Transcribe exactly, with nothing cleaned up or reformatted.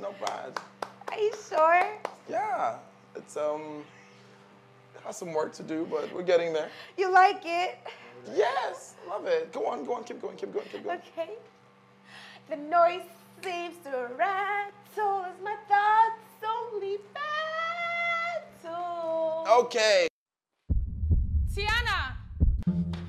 not bad. Are you sure? Yeah, it's um, it has some work to do, but we're getting there. You like it? Yes, love it. Go on, go on, keep going, keep going, keep going. Okay. The noise seems to rattle as my thoughts only battle. Okay. Tiana!